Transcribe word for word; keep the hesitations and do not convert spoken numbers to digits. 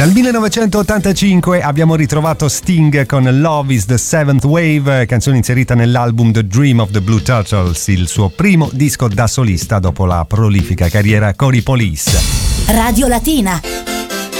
Dal millenovecentottantacinque abbiamo ritrovato Sting con Love is the Seventh Wave, canzone inserita nell'album The Dream of the Blue Turtles, il suo primo disco da solista dopo la prolifica carriera con i Police. Radio Latina.